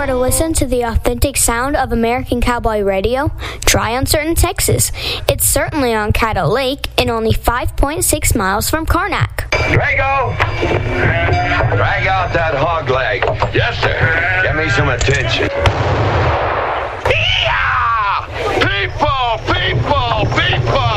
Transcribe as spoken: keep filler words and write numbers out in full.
to listen to the authentic sound of American Cowboy Radio? Try Uncertain, Texas. It's certainly on Caddo Lake and only five point six miles from Karnak. Drago! Drag out that hog leg. Yes, sir. Get me some attention. Yeah! People! People! People!